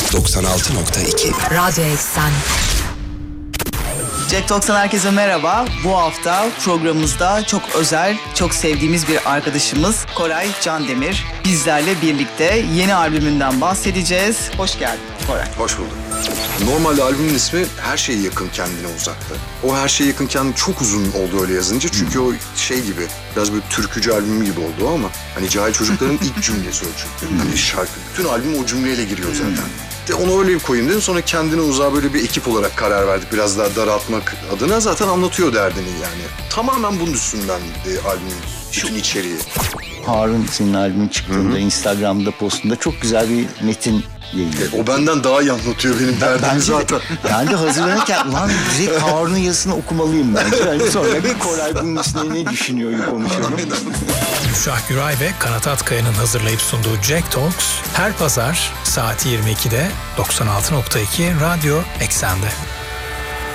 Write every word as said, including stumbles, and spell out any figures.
doksan altı nokta iki Radyo Eksen. Jack Talks'tan herkese merhaba. Bu hafta programımızda çok özel, çok sevdiğimiz bir arkadaşımız Koray Candemir bizlerle birlikte yeni albümünden bahsedeceğiz. Hoş geldin Koray. Hoş bulduk. Normalde albümün ismi Her Şeye Yakın Kendine Uzakta. O Her Şeye Yakın Kendine çok uzun oldu öyle yazınca. Çünkü o şey gibi, biraz böyle türkücü albümü gibi oldu ama hani Cahil Çocukların ilk cümlesi o çünkü. Hani şarkı, bütün albüm o cümleyle giriyor zaten. De onu öyle bir koyayım dedim. Sonra kendine uzağa böyle bir ekip olarak karar verdik. Biraz daha daraltmak adına zaten anlatıyor derdini yani. Tamamen bunun üstünden e, albümün bütün içeriği. Harun senin albümün çıktığında Hı-hı. Instagram'da postunda çok güzel bir metin yayınladı. E, o benden daha iyi anlatıyor benim derdimi ben zaten. Ben de hazırlanırken lan direkt Harun'un yazısını okumalıyım bence. Yani sonra bir Koray bunun üstüne ne düşünüyor konuşuyorum. Şah Güray ve Kanat Atkaya'nın hazırlayıp sunduğu Jack Talks her pazar saat yirmi ikide doksan altı nokta iki Radyo Eksen'de.